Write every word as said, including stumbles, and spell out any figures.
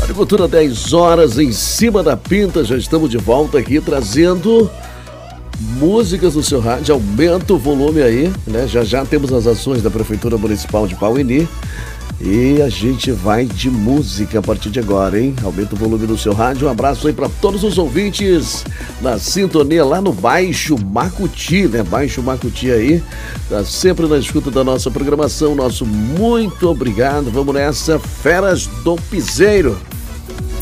Agricultura dez horas em cima da pinta, já estamos de volta aqui trazendo músicas no seu rádio. Aumenta o volume aí, né? Já já temos as ações da Prefeitura Municipal de Pauini e a gente vai de música a partir de agora, hein? Aumenta o volume do seu rádio. Um abraço aí para todos os ouvintes na sintonia lá no Baixo Macuti, né? Baixo Macuti aí, tá sempre na escuta da nossa programação. Nosso muito obrigado. Vamos nessa, Feras do Piseiro.